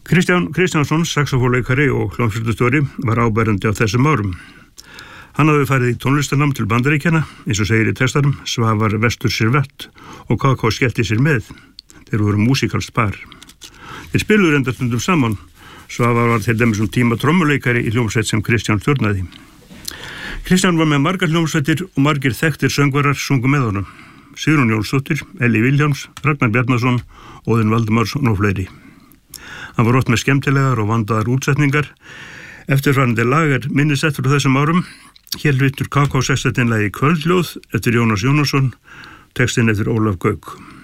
Kristján Kristjánsson, saxófónleikari og hljómsveitarstjóri, var áberandi á þessum árum. Hann hafði farið í tónlistarnám til Bandaríkjanna, eins og segir í textanum, Svavar vestur sér vett og KK skellti sér með. Þeir voru músíkalskt par. Þeir spiluðu reyndar stundum saman. Svavar var til dæmis tíma trommuleikari í hljómsveit sem Kristján stjórnaði. Kristján var með margar hljómsveitir og margir þekktir söngvarar sungu með honum. Sigrún Jónsdóttir, Elli Vilhjálms, Ragnar Bjarnason, Óðinn Valdimarsson og fleiri. Hann var oft með skemmtilegar og vandaðar útsetningar. Eftirfarandi lag minnisett frá þessum árum. Hér flytur KK sextettin lagið Kvöldljóð eftir Jónas Jónasson, textinn eftir Ólaf Gauk.